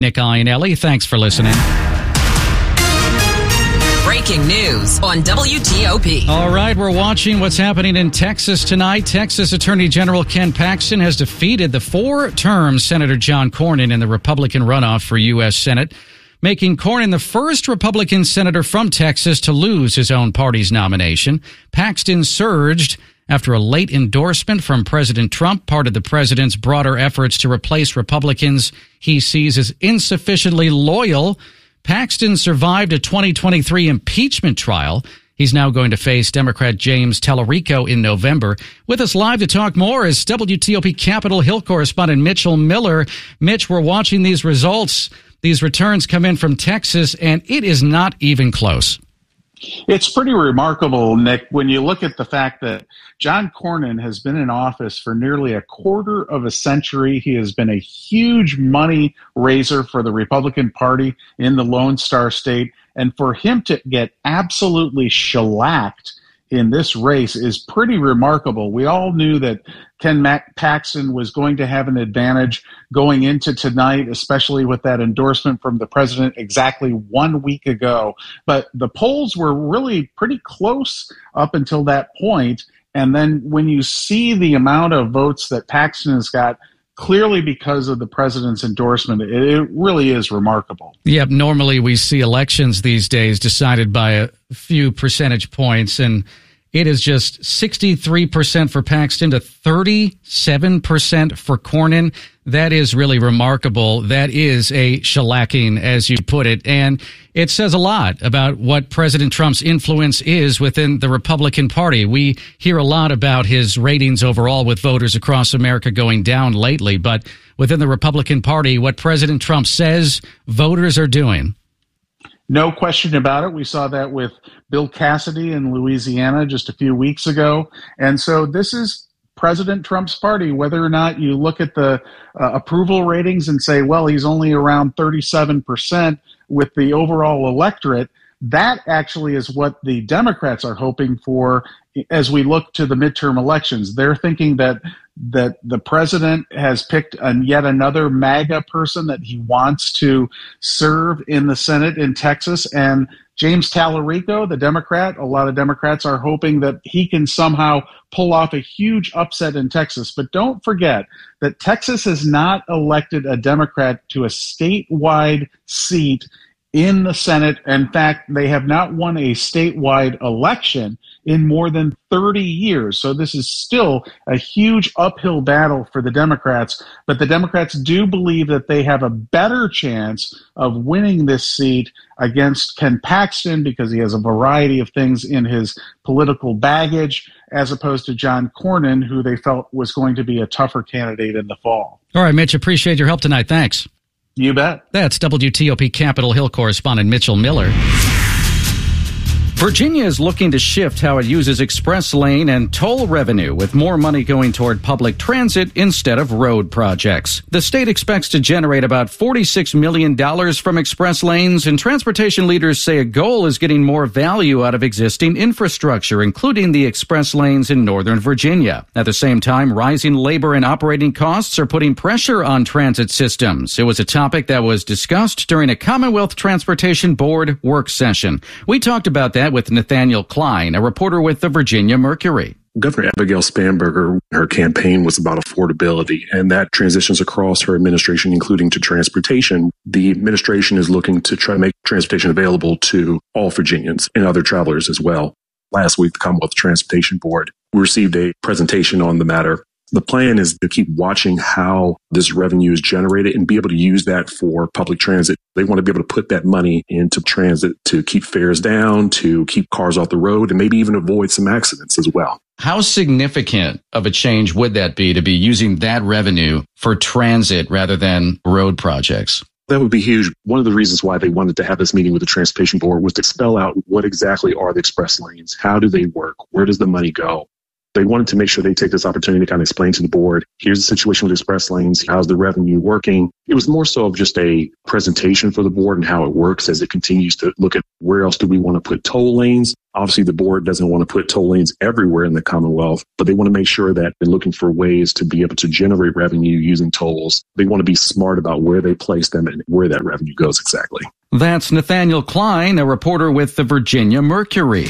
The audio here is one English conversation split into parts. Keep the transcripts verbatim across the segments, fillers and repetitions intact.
Nick Iannelli, thanks for listening. Breaking news on W T O P. All right, we're watching what's happening in Texas tonight. Texas Attorney General Ken Paxton has defeated the four-term Senator John Cornyn in the Republican runoff for U S Senate, making Cornyn the first Republican senator from Texas to lose his own party's nomination. Paxton surged after a late endorsement from President Trump, part of the president's broader efforts to replace Republicans he sees as insufficiently loyal. Paxton survived a twenty twenty-three impeachment trial. He's now going to face Democrat James Tallarico in November. With us live to talk more is W T O P Capitol Hill correspondent Mitchell Miller. Mitch, we're watching these results. These returns come in from Texas, and it is not even close. It's pretty remarkable, Nick, when you look at the fact that John Cornyn has been in office for nearly a quarter of a century. He has been a huge money raiser for the Republican Party in the Lone Star State. And for him to get absolutely shellacked in this race is pretty remarkable. We all knew that Ken Mac- Paxton was going to have an advantage going into tonight, especially with that endorsement from the president exactly one week ago. But the polls were really pretty close up until that point. And then when you see the amount of votes that Paxton has got, clearly because of the president's endorsement, it, it really is remarkable. Yep, normally we see elections these days decided by a few percentage points, and it is just sixty-three percent for Paxton to thirty-seven percent for Cornyn. That is really remarkable. That is a shellacking, as you put it. And it says a lot about what President Trump's influence is within the Republican Party. We hear a lot about his ratings overall with voters across America going down lately. But within the Republican Party, what President Trump says, voters are doing. No question about it. We saw that with Bill Cassidy in Louisiana just a few weeks ago. And so this is President Trump's party, whether or not you look at the uh, approval ratings and say, well, he's only around thirty-seven percent with the overall electorate. That actually is what the Democrats are hoping for as we look to the midterm elections. They're thinking that that the president has picked a, yet another MAGA person that he wants to serve in the Senate in Texas. And James Tallarico, the Democrat, a lot of Democrats are hoping that he can somehow pull off a huge upset in Texas. But don't forget that Texas has not elected a Democrat to a statewide seat in the Senate. In fact, they have not won a statewide election in more than thirty years. So this is still a huge uphill battle for the Democrats. But the Democrats do believe that they have a better chance of winning this seat against Ken Paxton because he has a variety of things in his political baggage, as opposed to John Cornyn, who they felt was going to be a tougher candidate in the fall. All right, Mitch, appreciate your help tonight. Thanks. You bet. That's W T O P Capitol Hill correspondent Mitchell Miller. Virginia is looking to shift how it uses express lane and toll revenue, with more money going toward public transit instead of road projects. The state expects to generate about forty-six million dollars from express lanes, and transportation leaders say a goal is getting more value out of existing infrastructure, including the express lanes in Northern Virginia. At the same time, rising labor and operating costs are putting pressure on transit systems. It was a topic that was discussed during a Commonwealth Transportation Board work session. We talked about that with Nathaniel Klein, a reporter with the Virginia Mercury. Governor Abigail Spanberger, her campaign was about affordability, and that transitions across her administration, including to transportation. The administration is looking to try to make transportation available to all Virginians and other travelers as well. Last week, the Commonwealth Transportation Board received a presentation on the matter. The plan is to keep watching how this revenue is generated and be able to use that for public transit. They want to be able to put that money into transit to keep fares down, to keep cars off the road, and maybe even avoid some accidents as well. How significant of a change would that be to be using that revenue for transit rather than road projects? That would be huge. One of the reasons why they wanted to have this meeting with the Transportation Board was to spell out what exactly are the express lanes? How do they work? Where does the money go? They wanted to make sure they take this opportunity to kind of explain to the board, here's the situation with express lanes, how's the revenue working. It was more so of just a presentation for the board and how it works as it continues to look at where else do we want to put toll lanes. Obviously, the board doesn't want to put toll lanes everywhere in the Commonwealth, but they want to make sure that they're looking for ways to be able to generate revenue using tolls. They want to be smart about where they place them and where that revenue goes exactly. That's Nathaniel Klein, a reporter with the Virginia Mercury.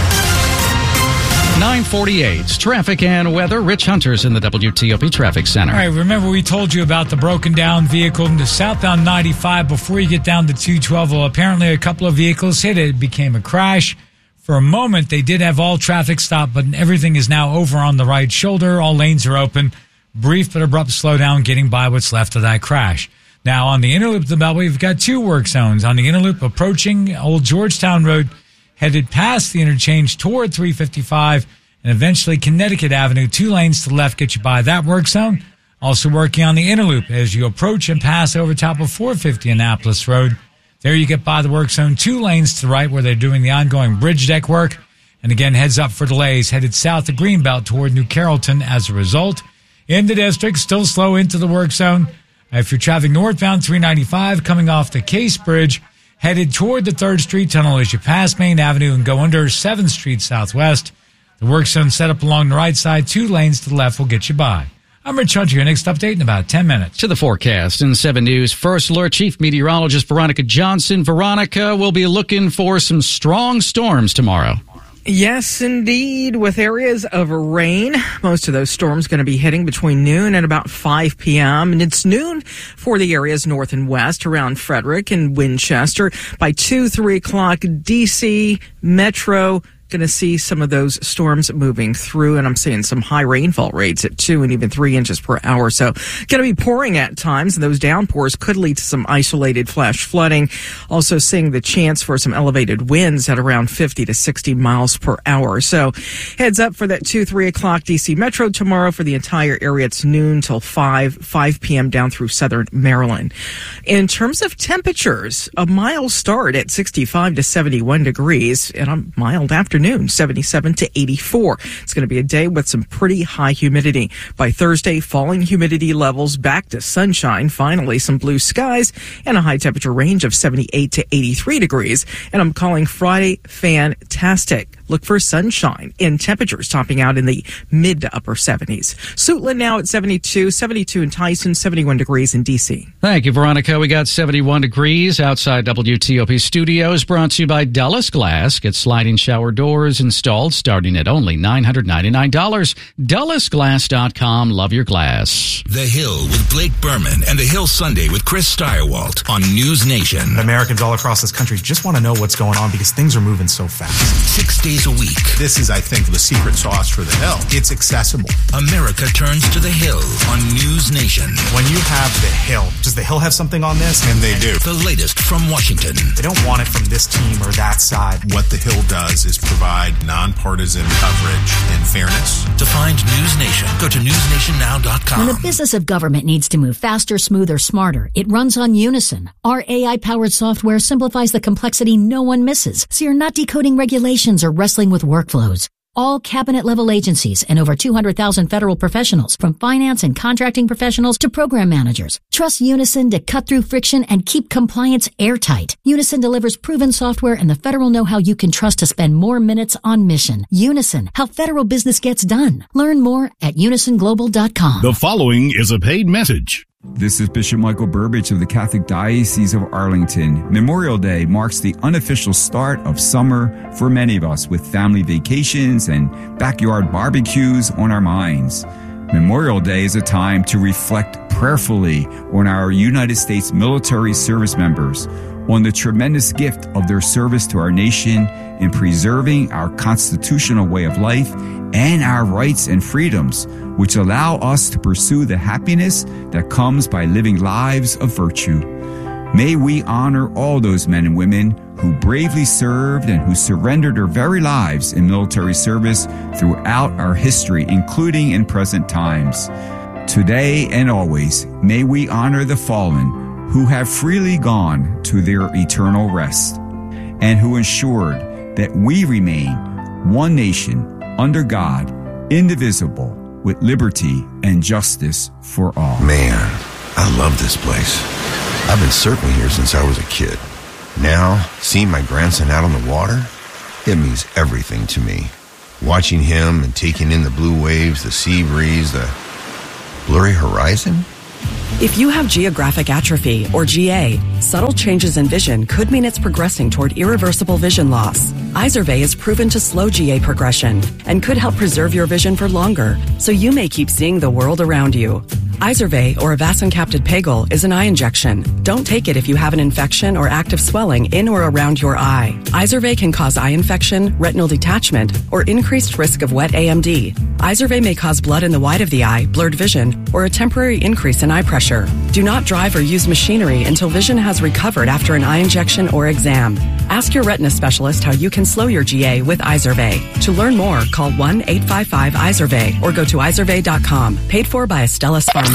nine forty-eight, traffic and weather. Rich Hunter's in the W T O P Traffic Center. All right, remember we told you about the broken down vehicle in the southbound ninety-five before you get down to two twelve. Well, apparently a couple of vehicles hit it. It became a crash. For a moment, they did have all traffic stopped, but everything is now over on the right shoulder. All lanes are open. Brief but abrupt slowdown getting by what's left of that crash. Now, on the inner loop of the Beltway, we've got two work zones. On the inner loop, approaching Old Georgetown Road, headed past the interchange toward three fifty-five, and eventually Connecticut Avenue, two lanes to the left get you by that work zone. Also working on the inner loop as you approach and pass over top of four fifty Annapolis Road. There you get by the work zone, two lanes to the right where they're doing the ongoing bridge deck work. And again, heads up for delays, headed south to Greenbelt toward New Carrollton as a result. In the district, still slow into the work zone. If you're traveling northbound three ninety-five, coming off the Case Bridge, headed toward the third Street Tunnel as you pass Main Avenue and go under seventh Street Southwest. The work zone set up along the right side, two lanes to the left will get you by. I'm Rich Hunter, your next update in about ten minutes. To the forecast in seven News. First Alert Chief Meteorologist Veronica Johnson. Veronica, will be looking for some strong storms tomorrow. Yes, indeed, with areas of rain. Most of those storms going to be hitting between noon and about five p.m. And it's noon for the areas north and west around Frederick and Winchester. By two, three o'clock, D C, Metro, going to see some of those storms moving through, and I'm seeing some high rainfall rates at two and even three inches per hour. So going to be pouring at times, and those downpours could lead to some isolated flash flooding. Also seeing the chance for some elevated winds at around fifty to sixty miles per hour. So heads up for that two, three o'clock D C Metro tomorrow for the entire area. It's noon till five, five p.m. down through southern Maryland. In terms of temperatures, a mild start at sixty-five to seventy-one degrees, and a mild afternoon. Noon, seventy-seven to eighty-four. It's going to be a day with some pretty high humidity. By Thursday, falling humidity levels back to sunshine, finally some blue skies, and a high temperature range of seventy-eight to eighty-three degrees. And I'm calling Friday fantastic. Look for sunshine and temperatures topping out in the mid to upper seventies. Suitland now at seventy-two, seventy-two in Tyson, seventy-one degrees in D C. Thank you, Veronica. We got seventy-one degrees outside W T O P Studios, brought to you by Dulles Glass. Get sliding shower doors installed starting at only nine hundred ninety-nine dollars. Dulles Glass dot com. Love your glass. The Hill with Blake Berman and The Hill Sunday with Chris Steyerwalt on News Nation. Americans all across this country just want to know what's going on because things are moving so fast. Six days a week. This is, I think, the secret sauce for The Hill. It's accessible. America turns to The Hill on News Nation. When you have The Hill, does The Hill have something on this? And they do. The latest from Washington. They don't want it from this team or that side. What The Hill does is provide nonpartisan coverage and fairness. To find News Nation, go to news nation now dot com. When the business of government needs to move faster, smoother, smarter, it runs on Unison. Our A I-powered software simplifies the complexity no one misses, so you're not decoding regulations or wrestling with workflows. All cabinet-level agencies and over two hundred thousand federal professionals, from finance and contracting professionals to program managers, trust Unison to cut through friction and keep compliance airtight. Unison delivers proven software and the federal know-how you can trust to spend more minutes on mission. Unison, how federal business gets done. Learn more at unison global dot com. The following is a paid message. This is Bishop Michael Burbidge of the Catholic Diocese of Arlington. Memorial Day marks the unofficial start of summer for many of us, with family vacations and backyard barbecues on our minds. Memorial Day is a time to reflect prayerfully on our United States military service members, on the tremendous gift of their service to our nation in preserving our constitutional way of life and our rights and freedoms, which allow us to pursue the happiness that comes by living lives of virtue. May we honor all those men and women who bravely served and who surrendered their very lives in military service throughout our history, including in present times. Today and always, may we honor the fallen who have freely gone to their eternal rest, and who ensured that we remain one nation under God, indivisible, with liberty and justice for all. Man, I love this place. I've been surfing here since I was a kid. Now, seeing my grandson out on the water, it means everything to me. Watching him and taking in the blue waves, the sea breeze, the blurry horizon. If you have geographic atrophy, or G A, subtle changes in vision could mean it's progressing toward irreversible vision loss. Izervay is proven to slow G A progression and could help preserve your vision for longer, so you may keep seeing the world around you. Izervay, or avacincaptad pegol, is an eye injection. Don't take it if you have an infection or active swelling in or around your eye. Izervay can cause eye infection, retinal detachment, or increased risk of wet A M D. Izervay may cause blood in the white of the eye, blurred vision, or a temporary increase in eye pressure. Do not drive or use machinery until vision has recovered after an eye injection or exam. Ask your retina specialist how you can slow your G A with Izervay. To learn more, call one eight five five Izervay or go to izervay dot com. Paid for by Astellas Pharma.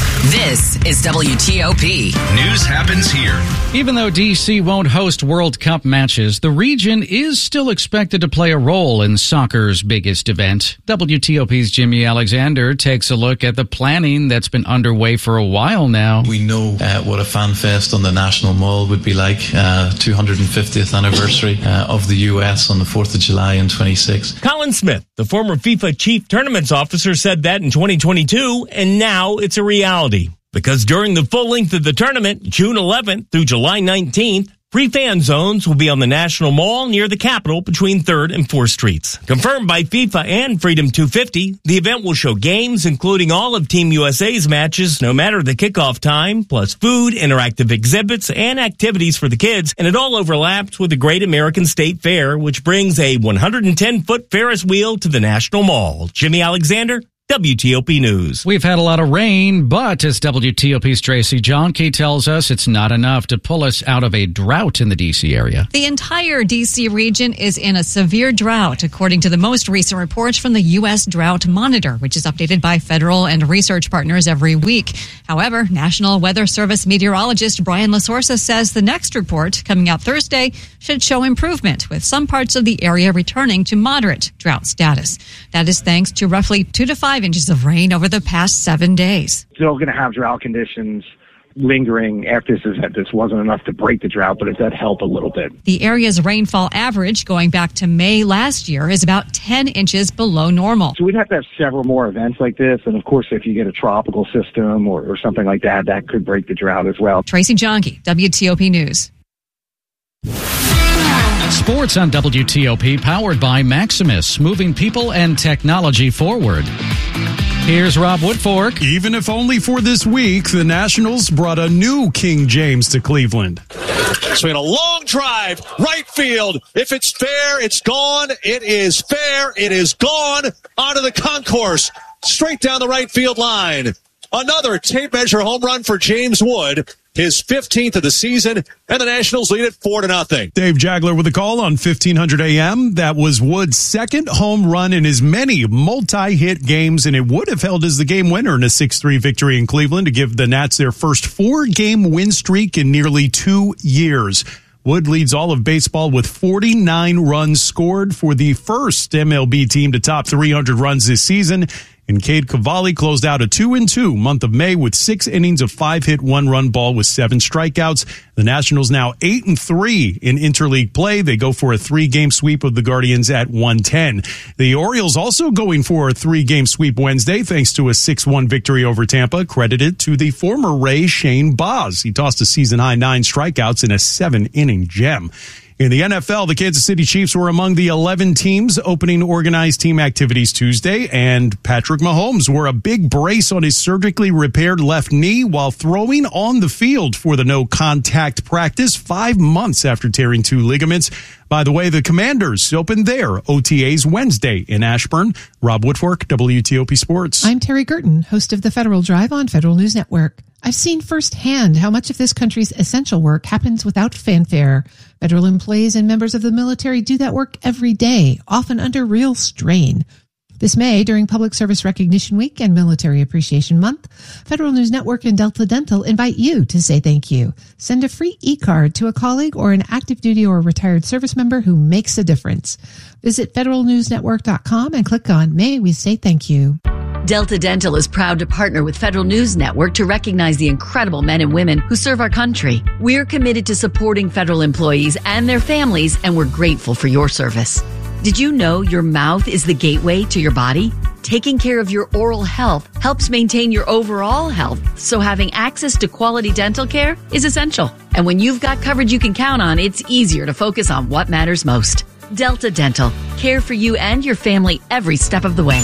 This is W T O P. News happens here. Even though D C won't host World Cup matches, the region is still expected to play a role in soccer's biggest event. W T O P's Jimmy Alexander takes a look at the planning that's been underway for a while now. We know uh, what a fan fest on the National Mall would be like. Uh, two hundred fiftieth anniversary uh, of the U S on the fourth of July in twenty-six. Colin Smith, the former FIFA chief tournaments officer, said that in twenty twenty-two, and now it's a reality. Because during the full length of the tournament, June eleventh through July nineteenth, free fan zones will be on the National Mall near the Capitol between third and fourth Streets. Confirmed by FIFA and Freedom two fifty, the event will show games, including all of Team U S A's matches, no matter the kickoff time, plus food, interactive exhibits, and activities for the kids. And it all overlaps with the Great American State Fair, which brings a one hundred ten foot Ferris wheel to the National Mall. Jimmy Alexander, W T O P News. We've had a lot of rain, but as W T O P's Tracy Johnke tells us, it's not enough to pull us out of a drought in the D C area. The entire D C region is in a severe drought, according to the most recent report from the U S Drought Monitor, which is updated by federal and research partners every week. However, National Weather Service meteorologist Brian LaSorsa says the next report, coming out Thursday, should show improvement, with some parts of the area returning to moderate drought status. That is thanks to roughly two to five inches of rain over the past seven days. Still going to have drought conditions lingering after this event. This wasn't enough to break the drought, but it did help a little bit. The area's rainfall average going back to May last year is about ten inches below normal. So we'd have to have several more events like this. And of course, if you get a tropical system or, or something like that, that could break the drought as well. Tracy Johnke, W T O P News. Sports on W T O P, powered by Maximus, moving people and technology forward. Here's Rob Woodfork. Even if only for this week, the Nationals brought a new King James to Cleveland. Swing a long drive, right field. If it's fair, it's gone. It is fair. It is gone. Onto the concourse, straight down the right field line. Another tape measure home run for James Wood. His fifteenth of the season, and the Nationals lead it four to nothing. Dave Jagler with a call on fifteen hundred A M. That was Wood's second home run in his many multi-hit games, and it would have held as the game winner in a six three victory in Cleveland to give the Nats their first four-game win streak in nearly two years. Wood leads all of baseball with forty-nine runs scored for the first M L B team to top three hundred runs this season. And Cade Cavalli closed out a two and two month of May with six innings of five-hit, one-run ball with seven strikeouts. The Nationals now eight and three in interleague play. They go for a three-game sweep of the Guardians at one ten. The Orioles also going for a three-game sweep Wednesday thanks to a six one victory over Tampa, credited to the former Ray Shane Baz. He tossed a season-high nine strikeouts in a seven-inning gem. In the N F L, the Kansas City Chiefs were among the eleven teams opening organized team activities Tuesday, and Patrick Mahomes wore a big brace on his surgically repaired left knee while throwing on the field for the no-contact practice five months after tearing two ligaments. By the way, the Commanders opened their O T As Wednesday in Ashburn. Rob Woodfork, W T O P Sports. I'm Terry Gerton, host of the Federal Drive on Federal News Network. I've seen firsthand how much of this country's essential work happens without fanfare. Federal employees and members of the military do that work every day, often under real strain. This May, during Public Service Recognition Week and Military Appreciation Month, Federal News Network and Delta Dental invite you to say thank you. Send a free e-card to a colleague or an active duty or retired service member who makes a difference. Visit federal news network dot com and click on May We Say Thank You. Delta Dental is proud to partner with Federal News Network to recognize the incredible men and women who serve our country. We're committed to supporting federal employees and their families, and we're grateful for your service. Did you know your mouth is the gateway to your body? Taking care of your oral health helps maintain your overall health, so having access to quality dental care is essential. And when you've got coverage you can count on, it's easier to focus on what matters most. Delta Dental. Care for you and your family every step of the way.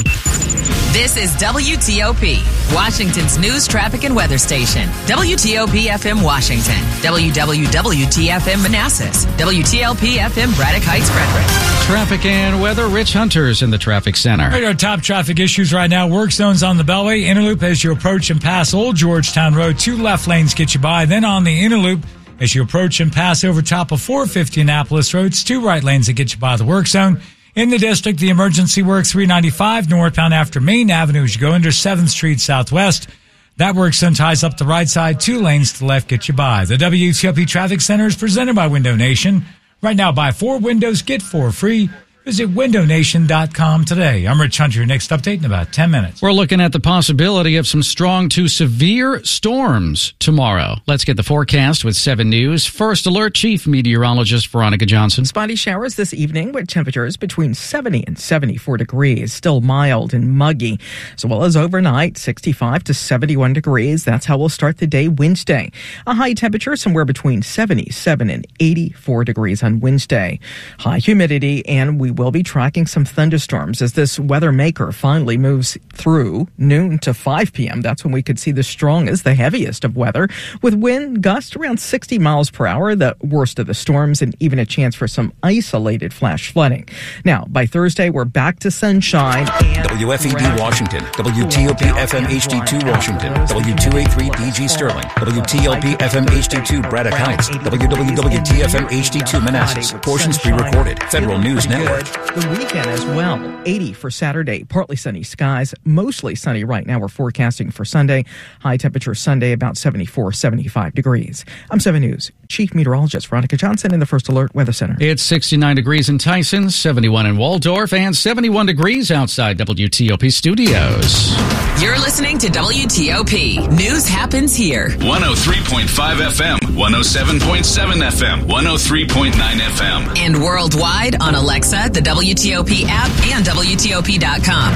This is W T O P, Washington's news, traffic, and weather station. W T O P F M Washington, W W W T F M Manassas, W T L P F M Braddock Heights, Frederick. Traffic and weather, Rich Hunter's in the traffic center. Right, our top traffic issues right now. Work zones on the Beltway. Interloop as you approach and pass Old Georgetown Road. Two left lanes get you by. Then on the Interloop, as you approach and pass over top of four fifty Annapolis Road, it's two right lanes that get you by the work zone. In the district, the emergency work three ninety-five northbound after Main Avenue as you go under seventh Street Southwest. That work zone ties up the right side, two lanes to the left get you by. The W T O P Traffic Center is presented by Window Nation. Right now, buy four windows, get four free. Visit window nation dot com today. I'm Rich Hunter. Your next update in about ten minutes. We're looking at the possibility of some strong to severe storms tomorrow. Let's get the forecast with seven News. First Alert Chief Meteorologist Veronica Johnson. Spotty showers this evening with temperatures between seventy and seventy-four degrees. Still mild and muggy. As well as overnight, sixty-five to seventy-one degrees. That's how we'll start the day Wednesday. A high temperature somewhere between seventy-seven and eighty-four degrees on Wednesday. High humidity, and we will be tracking some thunderstorms as this weather maker finally moves through noon to five p.m. That's when we could see the strongest, the heaviest of weather, with wind gusts around sixty miles per hour, the worst of the storms, and even a chance for some isolated flash flooding. Now, by Thursday, we're back to sunshine. And W F E D Washington, W T O P F M H D two Washington, W two eighty-three D G Sterling, W T L P F M H D two Braddock Heights, W W W T F M H D two Manassas. Portions pre-recorded. Federal News Network. The weekend as well. eighty for Saturday. Partly sunny skies. Mostly sunny right now. We're forecasting for Sunday. High temperature Sunday about seventy-four, seventy-five degrees. I'm seven News Chief Meteorologist Veronica Johnson in the First Alert Weather Center. It's sixty-nine degrees in Tyson, seventy-one in Waldorf, and seventy-one degrees outside W T O P studios. You're listening to W T O P. News happens here. one oh three point five F M, one oh seven point seven F M, one oh three point nine F M. And worldwide on Alexa, the W T O P app, and W T O P dot com.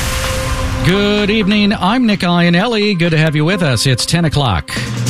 Good evening. I'm Nick Iannelli. Good to have you with us. It's ten o'clock.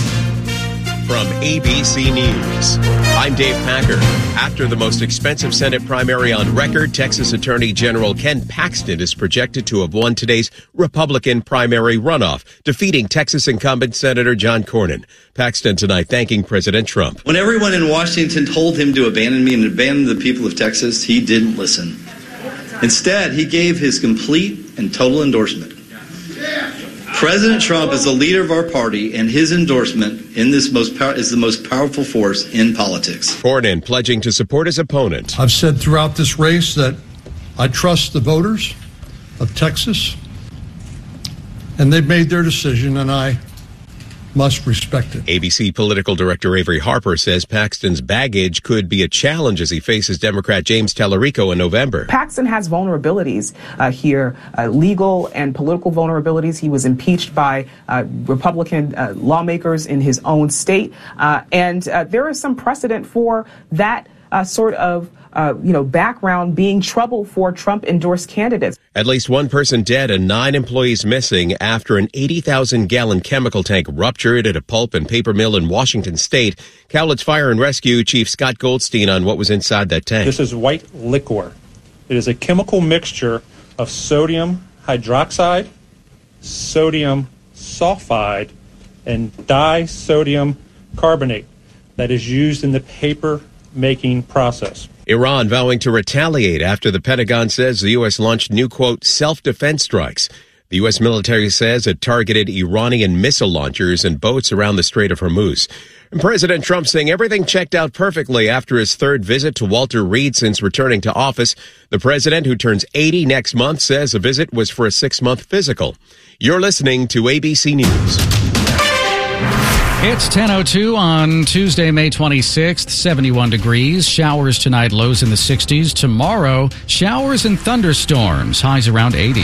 From A B C News, I'm Dave Packer. After the most expensive Senate primary on record, Texas Attorney General Ken Paxton is projected to have won today's Republican primary runoff, defeating Texas incumbent Senator John Cornyn. Paxton tonight thanking President Trump. When everyone in Washington told him to abandon me and abandon the people of Texas, he didn't listen. Instead, he gave his complete and total endorsement. President Trump is the leader of our party, and his endorsement in this most pow- is the most powerful force in politics. Cornyn pledging to support his opponent. I've said throughout this race that I trust the voters of Texas, and they've made their decision, and I must respect it. A B C political director Avery Harper says Paxton's baggage could be a challenge as he faces Democrat James Tallarico in November. Paxton has vulnerabilities uh, here, uh, legal and political vulnerabilities. He was impeached by uh, Republican uh, lawmakers in his own state, uh, and uh, there is some precedent for that uh, sort of Uh, you know, background being trouble for Trump-endorsed candidates. At least one person dead and nine employees missing after an eighty thousand gallon chemical tank ruptured at a pulp and paper mill in Washington state. Cowlitz Fire and Rescue Chief Scott Goldstein on what was inside that tank. This is white liquor. It is a chemical mixture of sodium hydroxide, sodium sulfide, and disodium carbonate that is used in the paper making process. Iran vowing to retaliate after the Pentagon says the U S launched new, quote, self-defense strikes. The U S military says it targeted Iranian missile launchers and boats around the Strait of Hormuz. And President Trump saying everything checked out perfectly after his third visit to Walter Reed since returning to office. The president, who turns eighty next month, says the visit was for a six-month physical. You're listening to A B C News. It's ten oh two on Tuesday, May twenty-sixth, seventy-one degrees. Showers tonight, lows in the sixties. Tomorrow, showers and thunderstorms, highs around eighty.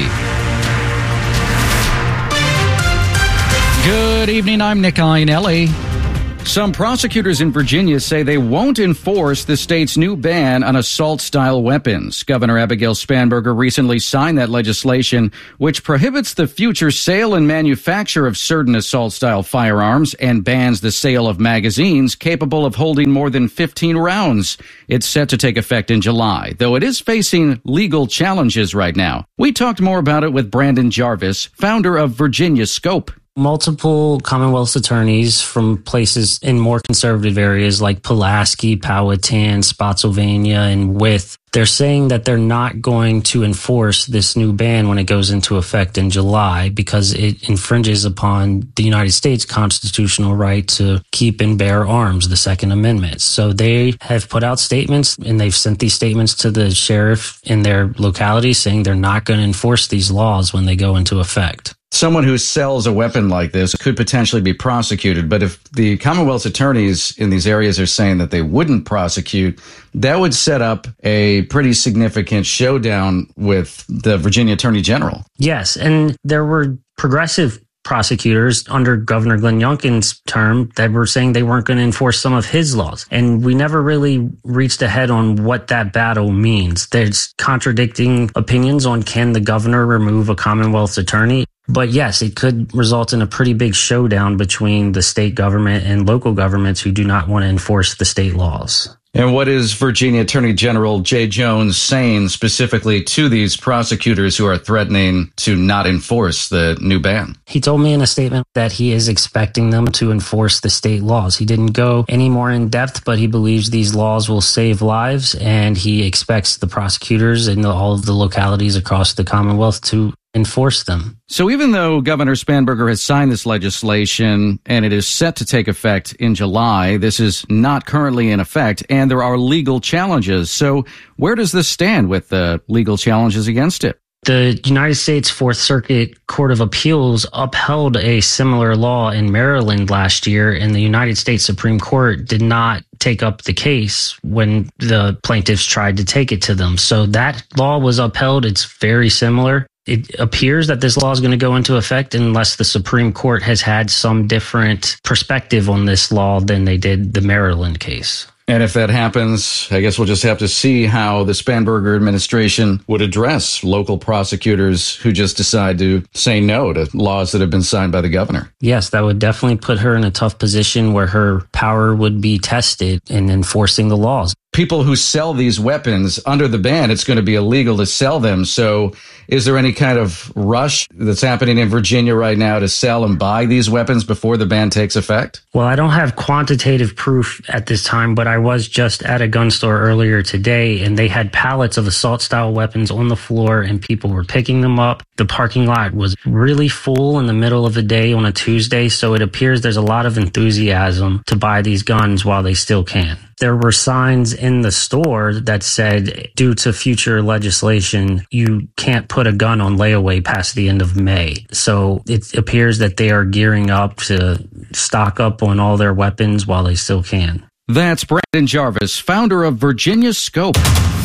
Good evening, I'm Nick Iannelli. Some prosecutors in Virginia say they won't enforce the state's new ban on assault-style weapons. Governor Abigail Spanberger recently signed that legislation, which prohibits the future sale and manufacture of certain assault-style firearms and bans the sale of magazines capable of holding more than fifteen rounds. It's set to take effect in July, though it is facing legal challenges right now. We talked more about it with Brandon Jarvis, founder of Virginia Scope. Multiple Commonwealth attorneys from places in more conservative areas like Pulaski, Powhatan, Spotsylvania, and Wythe, they're saying that they're not going to enforce this new ban when it goes into effect in July because it infringes upon the United States constitutional right to keep and bear arms, the Second Amendment. So they have put out statements, and they've sent these statements to the sheriff in their locality saying they're not going to enforce these laws when they go into effect. Someone who sells a weapon like this could potentially be prosecuted, but if the Commonwealth's attorneys in these areas are saying that they wouldn't prosecute, that would set up a pretty significant showdown with the Virginia Attorney General. Yes, and there were progressive prosecutors under Governor Glenn Youngkin's term that were saying they weren't going to enforce some of his laws. And we never really reached ahead on what that battle means. There's contradicting opinions on can the governor remove a Commonwealth's attorney. But yes, it could result in a pretty big showdown between the state government and local governments who do not want to enforce the state laws. And what is Virginia Attorney General Jay Jones saying specifically to these prosecutors who are threatening to not enforce the new ban? He told me in a statement that he is expecting them to enforce the state laws. He didn't go any more in depth, but he believes these laws will save lives, and he expects the prosecutors in all of the localities across the Commonwealth to enforce them. So even though Governor Spanberger has signed this legislation and it is set to take effect in July, this is not currently in effect and there are legal challenges. So where does this stand with the legal challenges against it? The United States Fourth Circuit Court of Appeals upheld a similar law in Maryland last year, and the United States Supreme Court did not take up the case when the plaintiffs tried to take it to them. So that law was upheld. It's very similar. It appears that this law is going to go into effect unless the Supreme Court has had some different perspective on this law than they did the Maryland case. And if that happens, I guess we'll just have to see how the Spanberger administration would address local prosecutors who just decide to say no to laws that have been signed by the governor. Yes, that would definitely put her in a tough position where her power would be tested in enforcing the laws. People who sell these weapons under the ban, it's going to be illegal to sell them. So is there any kind of rush that's happening in Virginia right now to sell and buy these weapons before the ban takes effect? Well, I don't have quantitative proof at this time, but I was just at a gun store earlier today, and they had pallets of assault-style weapons on the floor, and people were picking them up. The parking lot was really full in the middle of the day on a Tuesday, so it appears there's a lot of enthusiasm to buy these guns while they still can. There were signs in the store that said, due to future legislation, you can't put a gun on layaway past the end of May. So it appears that they are gearing up to stock up on all their weapons while they still can. That's Brandon Jarvis, founder of Virginia Scope.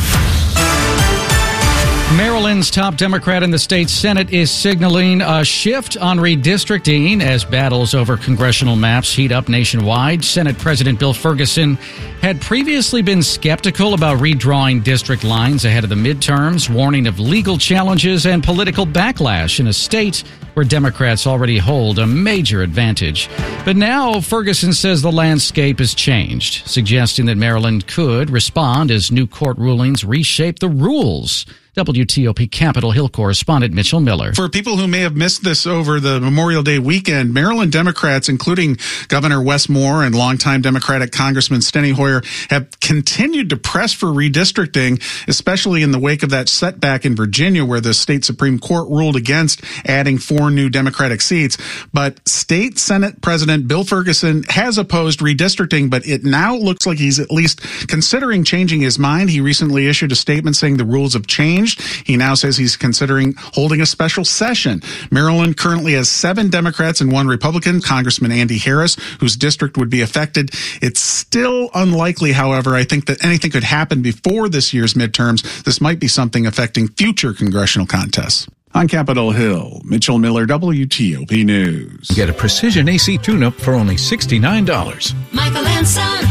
Maryland's top Democrat in the state Senate is signaling a shift on redistricting as battles over congressional maps heat up nationwide. Senate President Bill Ferguson had previously been skeptical about redrawing district lines ahead of the midterms, warning of legal challenges and political backlash in a state where Democrats already hold a major advantage. But now Ferguson says the landscape has changed, suggesting that Maryland could respond as new court rulings reshape the rules. W T O P Capitol Hill correspondent Mitchell Miller. For people who may have missed this over the Memorial Day weekend, Maryland Democrats, including Governor Wes Moore and longtime Democratic Congressman Steny Hoyer, have continued to press for redistricting, especially in the wake of that setback in Virginia where the state Supreme Court ruled against adding four new Democratic seats. But State Senate President Bill Ferguson has opposed redistricting, but it now looks like he's at least considering changing his mind. He recently issued a statement saying the rules have changed. He now says he's considering holding a special session. Maryland currently has seven Democrats and one Republican, Congressman Andy Harris, whose district would be affected. It's still unlikely, however, I think that anything could happen before this year's midterms. This might be something affecting future congressional contests. On Capitol Hill, Mitchell Miller, W T O P News. Get a precision A C tune-up for only sixty-nine dollars. Michael and Son.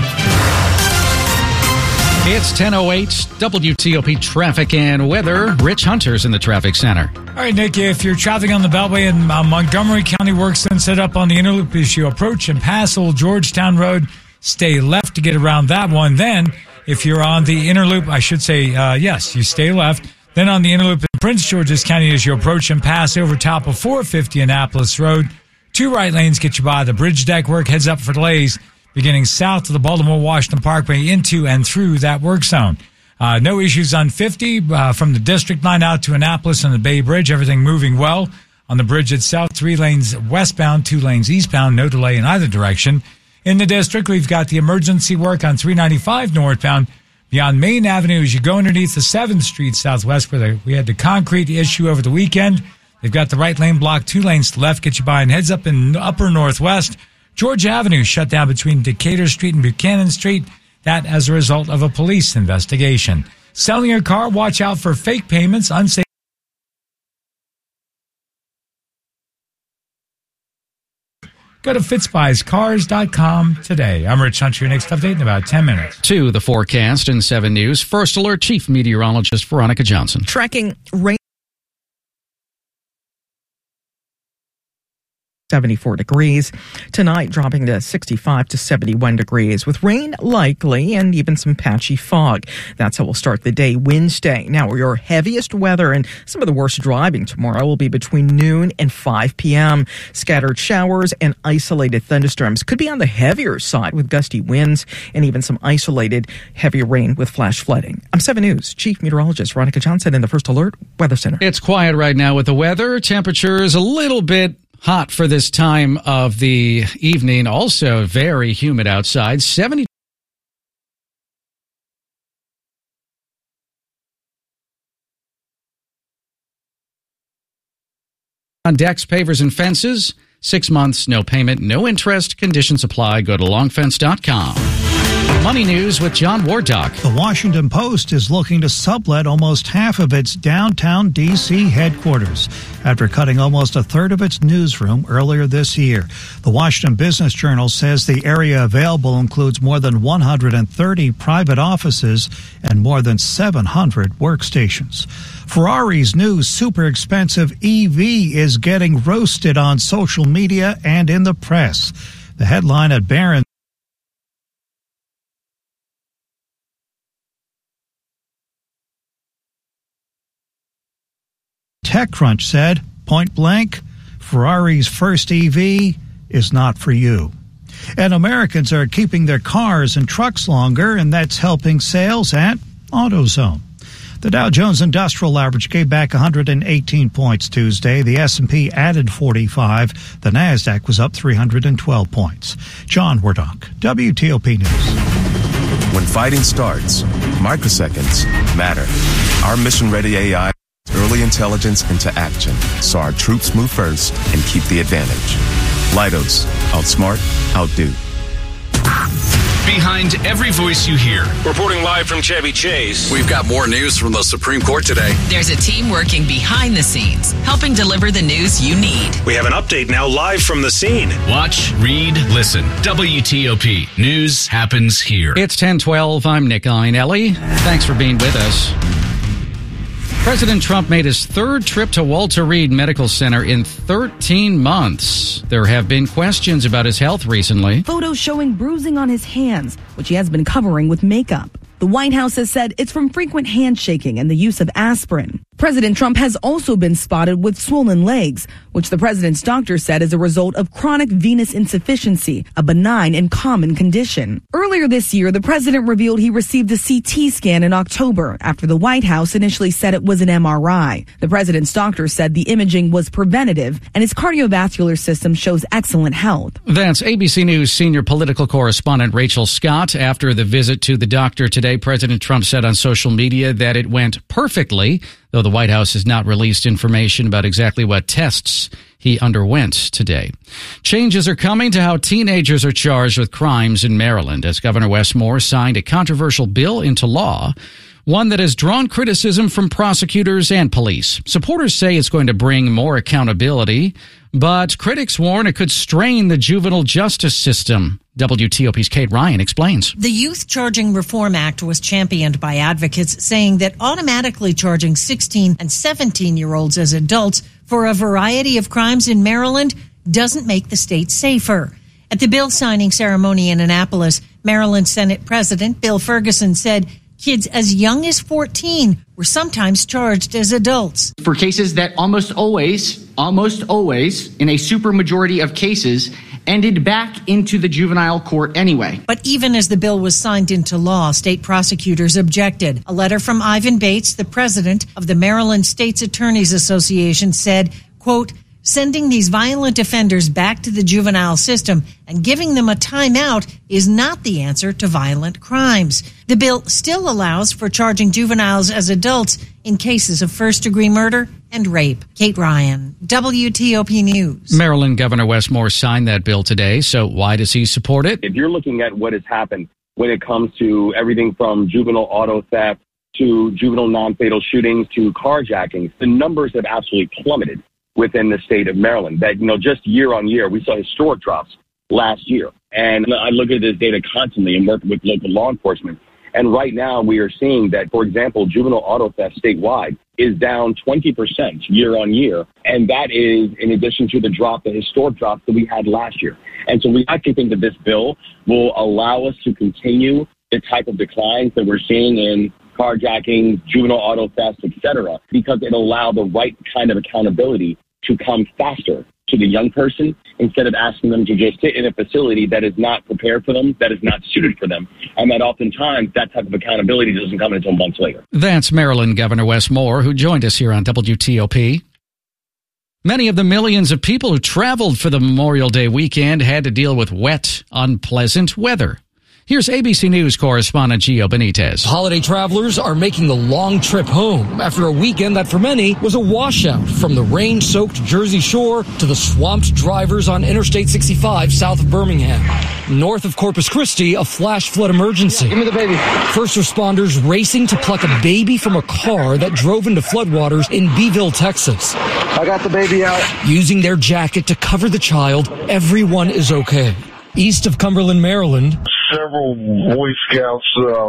It's ten oh eight, W T O P traffic and weather. Rich Hunter's in the traffic center. All right, Nick, if you're traveling on the Beltway in uh, Montgomery County, works then set up on the Interloop as you approach and pass Old Georgetown Road. Stay left to get around that one. Then, if you're on the Interloop, I should say, uh, yes, you stay left. Then on the Interloop in Prince George's County as you approach and pass over top of four fifty Annapolis Road. Two right lanes get you by. The bridge deck work heads up for delays beginning south of the Baltimore-Washington Parkway into and through that work zone. Uh, no issues on fifty uh, from the district line out to Annapolis and the Bay Bridge. Everything moving well. On the bridge itself, three lanes westbound, two lanes eastbound. No delay in either direction. In the district, we've got the emergency work on three ninety-five northbound beyond Main Avenue as you go underneath the seventh Street Southwest where the, we had the concrete issue over the weekend. They've got the right lane blocked, two lanes to the left, get you by and heads up in upper northwest. George Avenue shut down between Decatur Street and Buchanan Street. That as a result of a police investigation. Selling your car, watch out for fake payments, unsafe. Go to Fitzbuys Cars dot com today. I'm Rich Hunter. Your next update in about ten minutes. To the forecast in seven News. First Alert Chief Meteorologist Veronica Johnson. Tracking rain. seventy-four degrees. Tonight dropping to sixty-five to seventy-one degrees with rain likely and even some patchy fog. That's how we'll start the day Wednesday. Now, your heaviest weather and some of the worst driving tomorrow will be between noon and five p.m. Scattered showers and isolated thunderstorms could be on the heavier side with gusty winds and even some isolated heavy rain with flash flooding. I'm seven News Chief Meteorologist Veronica Johnson in the First Alert Weather Center. It's quiet right now with the weather. Temperature is a little bit hot for this time of the evening. Also very humid outside. seventy on decks, pavers, and fences. Six months, no payment, no interest. Conditions apply. Go to long fence dot com. Money News with John Wardock. The Washington Post is looking to sublet almost half of its downtown D C headquarters after cutting almost a third of its newsroom earlier this year. The Washington Business Journal says the area available includes more than one hundred thirty private offices and more than seven hundred workstations. Ferrari's new super expensive E V is getting roasted on social media and in the press. The headline at Barron's. TechCrunch said, point blank, Ferrari's first E V is not for you. And Americans are keeping their cars and trucks longer, and that's helping sales at AutoZone. The Dow Jones Industrial Average gave back one hundred eighteen points Tuesday. The S and P added forty-five. The NASDAQ was up three hundred twelve points. John Wardock, W T O P News. When fighting starts, microseconds matter. Our mission-ready A I early intelligence into action, so our troops move first and keep the advantage. Leidos, outsmart, outdo. Behind every voice you hear. Reporting live from Chevy Chase. We've got more news from the Supreme Court today. There's a team working behind the scenes, helping deliver the news you need. We have an update now live from the scene. Watch, read, listen. W T O P. News happens here. It's ten twelve. I'm Nick Iannelli. Thanks for being with us. President Trump made his third trip to Walter Reed Medical Center in thirteen months. There have been questions about his health recently. Photos showing bruising on his hands, which he has been covering with makeup. The White House has said it's from frequent handshaking and the use of aspirin. President Trump has also been spotted with swollen legs, which the president's doctor said is a result of chronic venous insufficiency, a benign and common condition. Earlier this year, the president revealed he received a C T scan in October after the White House initially said it was an M R I. The president's doctor said the imaging was preventative and his cardiovascular system shows excellent health. That's A B C News senior political correspondent Rachel Scott. After the visit to the doctor today, President Trump said on social media that it went perfectly, though the White House has not released information about exactly what tests he underwent today. Changes are coming to how teenagers are charged with crimes in Maryland as Governor Wes Moore signed a controversial bill into law, one that has drawn criticism from prosecutors and police. Supporters say it's going to bring more accountability, but critics warn it could strain the juvenile justice system. W T O P's Kate Ryan explains. The Youth Charging Reform Act was championed by advocates saying that automatically charging sixteen and seventeen-year-olds as adults for a variety of crimes in Maryland doesn't make the state safer. At the bill signing ceremony in Annapolis, Maryland Senate President Bill Ferguson said kids as young as fourteen were sometimes charged as adults. For cases that almost always, almost always, in a supermajority of cases, ended back into the juvenile court anyway. But even as the bill was signed into law, state prosecutors objected. A letter from Ivan Bates, the president of the Maryland State's Attorneys Association, said, quote, sending these violent offenders back to the juvenile system and giving them a timeout is not the answer to violent crimes. The bill still allows for charging juveniles as adults in cases of first-degree murder and rape. Kate Ryan, W T O P News. Maryland Governor Wes Moore signed that bill today, so why does he support it? If you're looking at what has happened when it comes to everything from juvenile auto theft to juvenile non-fatal shootings to carjackings, the numbers have absolutely plummeted within the state of Maryland. That, you know, just year on year, we saw historic drops last year. And I look at this data constantly and work with local law enforcement. And right now we are seeing that, for example, juvenile auto theft statewide is down twenty percent year on year. And that is in addition to the drop, the historic drop that we had last year. And so we actually think that this bill will allow us to continue the type of declines that we're seeing in carjacking, juvenile auto theft, et cetera, because it'll allow the right kind of accountability to come faster to the young person instead of asking them to just sit in a facility that is not prepared for them, that is not suited for them, and that oftentimes that type of accountability doesn't come until months later. That's Maryland Governor Wes Moore, who joined us here on W T O P. Many of the millions of people who traveled for the Memorial Day weekend had to deal with wet, unpleasant weather. Here's A B C News correspondent Gio Benitez. Holiday travelers are making the long trip home after a weekend that for many was a washout, from the rain-soaked Jersey Shore to the swamped drivers on Interstate sixty-five south of Birmingham. North of Corpus Christi, a flash flood emergency. Give me the baby. First responders racing to pluck a baby from a car that drove into floodwaters in Beeville, Texas. I got the baby out. Using their jacket to cover the child, everyone is okay. East of Cumberland, Maryland, several Boy Scouts uh,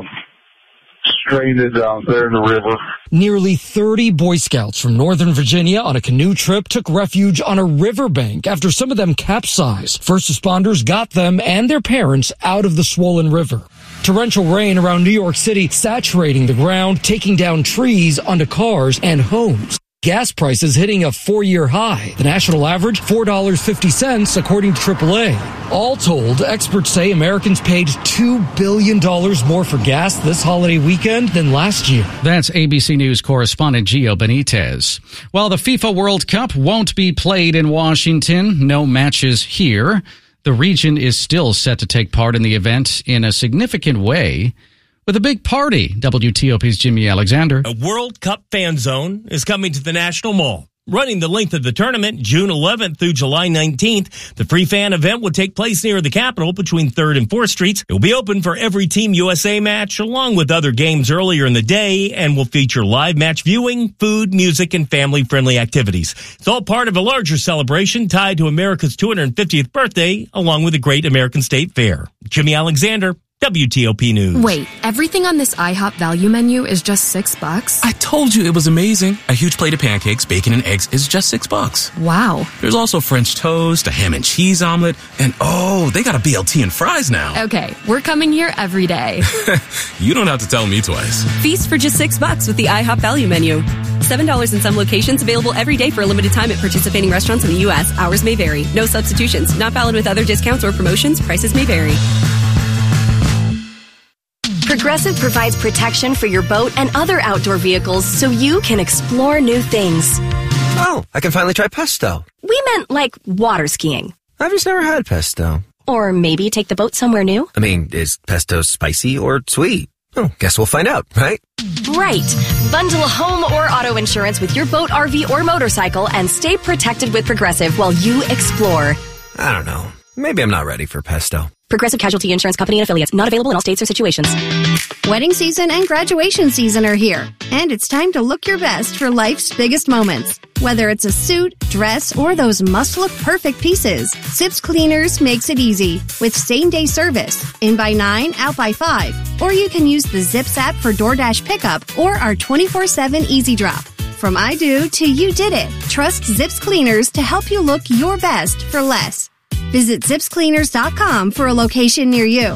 stranded out there in the river. Nearly thirty Boy Scouts from Northern Virginia on a canoe trip took refuge on a riverbank after some of them capsized. First responders got them and their parents out of the swollen river. Torrential rain around New York City saturating the ground, taking down trees onto cars and homes. Gas prices hitting a four-year high. The national average, four dollars and fifty cents, according to triple A. All told, experts say Americans paid two billion dollars more for gas this holiday weekend than last year. That's A B C News correspondent Gio Benitez. While the FIFA World Cup won't be played in Washington, no matches here, the region is still set to take part in the event in a significant way, with a big party. W T O P's Jimmy Alexander. A World Cup fan zone is coming to the National Mall. Running the length of the tournament, June eleventh through July nineteenth, the free fan event will take place near the Capitol between third and fourth Streets. It will be open for every Team U S A match, along with other games earlier in the day, and will feature live match viewing, food, music, and family-friendly activities. It's all part of a larger celebration tied to America's two hundred fiftieth birthday, along with the Great American State Fair. Jimmy Alexander, W T O P News. Wait, everything on this IHOP value menu is just six bucks? I told you it was amazing. A huge plate of pancakes, bacon, and eggs is just six bucks. Wow. There's also French toast, a ham and cheese omelet, and oh, they got a B L T and fries now. Okay, we're coming here every day. You don't have to tell me twice. Feast for just six bucks with the IHOP value menu. Seven dollars in some locations, available every day for a limited time at participating restaurants in the U S. Hours may vary. No substitutions. Not valid with other discounts or promotions. Prices may vary. Progressive provides protection for your boat and other outdoor vehicles so you can explore new things. Oh, I can finally try pesto. We meant like water skiing. I've just never had pesto. Or maybe take the boat somewhere new. I mean, is pesto spicy or sweet? Oh, guess we'll find out, right? Right. Bundle home or auto insurance with your boat, R V, or motorcycle and stay protected with Progressive while you explore. I don't know. Maybe I'm not ready for pesto. Progressive Casualty Insurance Company and Affiliates. Not available in all states or situations. Wedding season and graduation season are here, and it's time to look your best for life's biggest moments. Whether it's a suit, dress, or those must-look perfect pieces, Zips Cleaners makes it easy with same-day service, in by nine, out by five. Or you can use the Zips app for DoorDash pickup or our twenty-four seven Easy Drop. From I do to you did it, trust Zips Cleaners to help you look your best for less. Visit zips cleaners dot com for a location near you.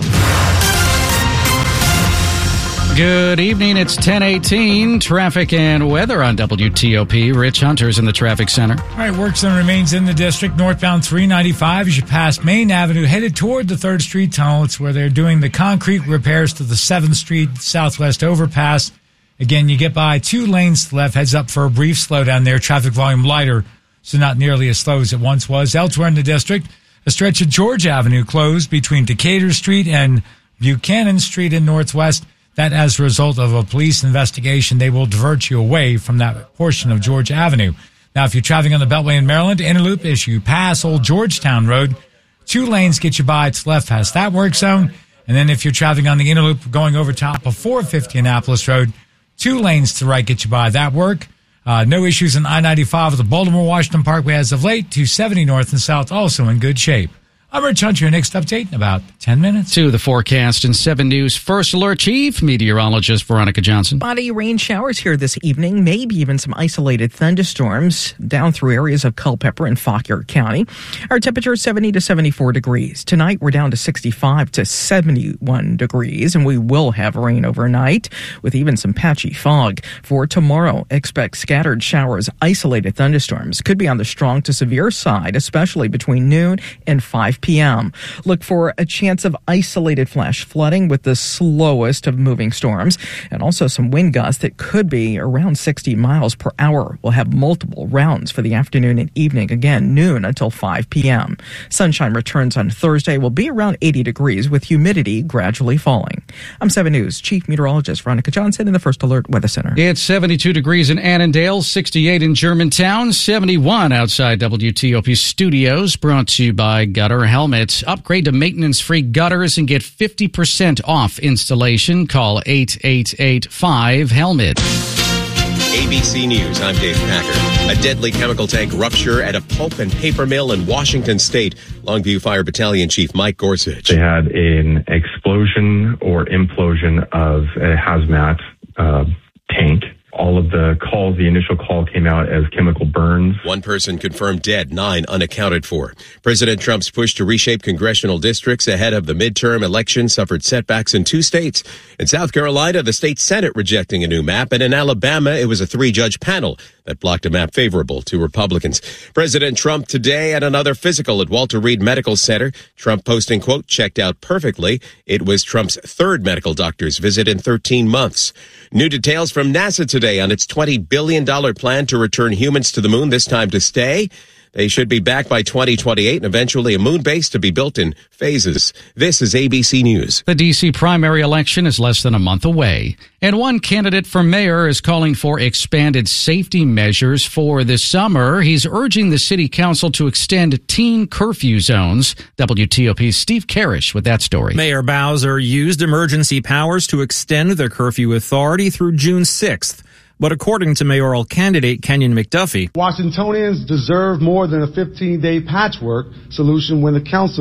Good evening. It's ten eighteen. Traffic and weather on W T O P. Rich Hunter's in the traffic center. All right, work zone remains in the district. Northbound three ninety-five as you pass Main Avenue, headed toward the third Street Tunnel. It's where they're doing the concrete repairs to the seventh Street Southwest overpass. Again, you get by two lanes to the left, heads up for a brief slowdown there. Traffic volume lighter, so not nearly as slow as it once was. Elsewhere in the district, a stretch of George Avenue closed between Decatur Street and Buchanan Street in Northwest. That as a result of a police investigation, they will divert you away from that portion of George Avenue. Now, if you're traveling on the Beltway in Maryland, Inner Loop, as you pass Old Georgetown Road, two lanes get you by to the left past that work zone. And then if you're traveling on the Inner Loop going over top of four fifty Annapolis Road, two lanes to the right get you by that work. Uh, no issues in I ninety-five with the Baltimore-Washington Parkway as of late. two seventy north and south also in good shape. I'm Rich Hunter. Your next update in about ten minutes. To the forecast in seven News First Alert Chief Meteorologist Veronica Johnson. Spotty rain showers here this evening, maybe even some isolated thunderstorms down through areas of Culpeper and Fauquier County. Our temperature is seventy to seventy-four degrees. Tonight we're down to sixty-five to seventy-one degrees, and we will have rain overnight with even some patchy fog. For tomorrow, expect scattered showers, isolated thunderstorms. Could be on the strong to severe side, especially between noon and five p.m. Look for a chance of isolated flash flooding with the slowest of moving storms, and also some wind gusts that could be around sixty miles per hour. We'll have multiple rounds for the afternoon and evening, again, noon until five p.m. Sunshine returns on Thursday, will be around eighty degrees with humidity gradually falling. I'm seven News Chief Meteorologist Veronica Johnson in the First Alert Weather Center. It's seventy-two degrees in Annandale, sixty-eight in Germantown, seventy-one outside W T O P studios, brought to you by Gutter Helmets. Upgrade to maintenance-free gutters and get fifty percent off installation. Call eight eight eight five helmet. A B C News, I'm Dave Packer. A deadly chemical tank rupture at a pulp and paper mill in Washington State. Longview Fire Battalion Chief Mike Gorsuch. They had an explosion or implosion of a hazmat uh, tank. All of the calls, the initial call came out as chemical burns. One person confirmed dead, nine unaccounted for. President Trump's push to reshape congressional districts ahead of the midterm election suffered setbacks in two states. In South Carolina, the state Senate rejecting a new map, and in Alabama, it was a three-judge panel that blocked a map favorable to Republicans. President Trump today at another physical at Walter Reed Medical Center. Trump posting, quote, checked out perfectly. It was Trump's third medical doctor's visit in thirteen months. New details from NASA today on its twenty billion dollars plan to return humans to the moon, this time to stay. They should be back by twenty twenty-eight and eventually a moon base to be built in phases. This is A B C News. The D C primary election is less than a month away, and one candidate for mayor is calling for expanded safety measures for this summer. He's urging the city council to extend teen curfew zones. W T O P's Steve Karish with that story. Mayor Bowser used emergency powers to extend the curfew authority through June sixth. But according to mayoral candidate Kenyon McDuffie, Washingtonians deserve more than a fifteen-day patchwork solution when the council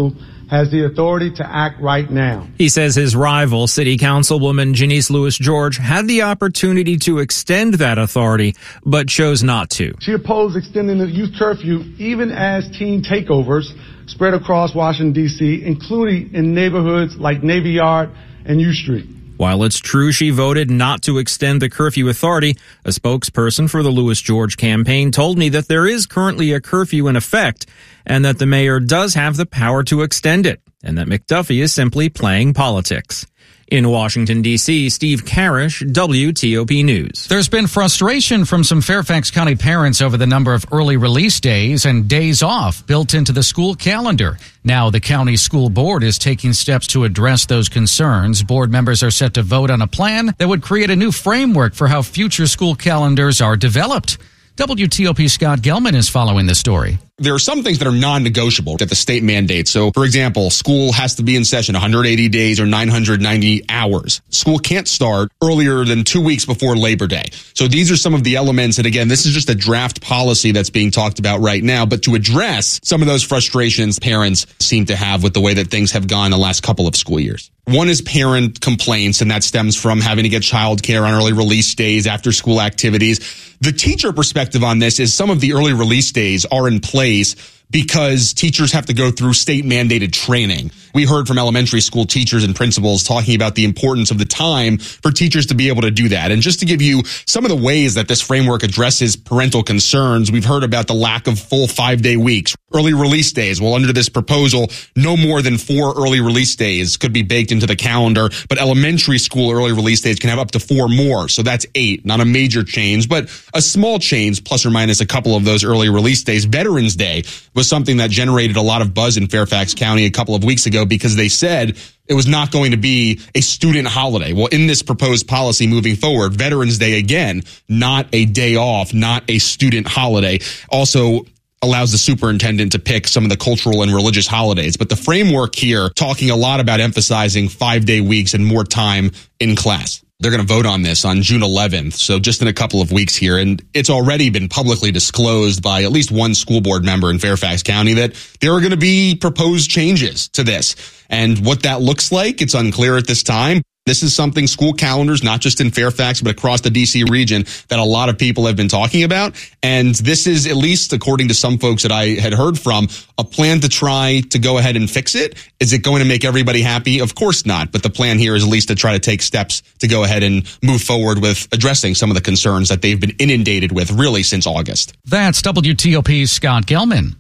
has the authority to act right now. He says his rival, City Councilwoman Janice Lewis-George, had the opportunity to extend that authority, but chose not to. She opposed extending the youth curfew even as teen takeovers spread across Washington, D C, including in neighborhoods like Navy Yard and U Street. While it's true she voted not to extend the curfew authority, a spokesperson for the Lewis-George campaign told me that there is currently a curfew in effect and that the mayor does have the power to extend it, and that McDuffie is simply playing politics. In Washington, D C, Steve Karish, W T O P News. There's been frustration from some Fairfax County parents over the number of early release days and days off built into the school calendar. Now the county school board is taking steps to address those concerns. Board members are set to vote on a plan that would create a new framework for how future school calendars are developed. W T O P Scott Gelman is following the story. There are some things that are non-negotiable that the state mandates. So, for example, school has to be in session one hundred eighty days or nine hundred ninety hours. School can't start earlier than two weeks before Labor Day. So these are some of the elements. And again, this is just a draft policy that's being talked about right now. But to address some of those frustrations parents seem to have with the way that things have gone the last couple of school years. One is parent complaints, and that stems from having to get childcare on early release days, after school activities. The teacher perspective on this is some of the early release days are in place because teachers have to go through state mandated training. We heard from elementary school teachers and principals talking about the importance of the time for teachers to be able to do that. And just to give you some of the ways that this framework addresses parental concerns, we've heard about the lack of full five-day weeks, early release days. Well, under this proposal, no more than four early release days could be baked into the calendar, but elementary school early release days can have up to four more. So that's eight. Not a major change, but a small change, plus or minus a couple of those early release days. Veterans Day was something that generated a lot of buzz in Fairfax County a couple of weeks ago because they said it was not going to be a student holiday. Well, in this proposed policy moving forward, Veterans Day, again, not a day off, not a student holiday. Also allows the superintendent to pick some of the cultural and religious holidays. But the framework here talking a lot about emphasizing five-day weeks and more time in class. They're going to vote on this on June eleventh, so just in a couple of weeks here. And it's already been publicly disclosed by at least one school board member in Fairfax County that there are going to be proposed changes to this. And what that looks like, it's unclear at this time. This is something school calendars, not just in Fairfax, but across the D C region, that a lot of people have been talking about. And this is, at least according to some folks that I had heard from, a plan to try to go ahead and fix it. Is it going to make everybody happy? Of course not. But the plan here is at least to try to take steps to go ahead and move forward with addressing some of the concerns that they've been inundated with really since August. That's W T O P's Scott Gelman.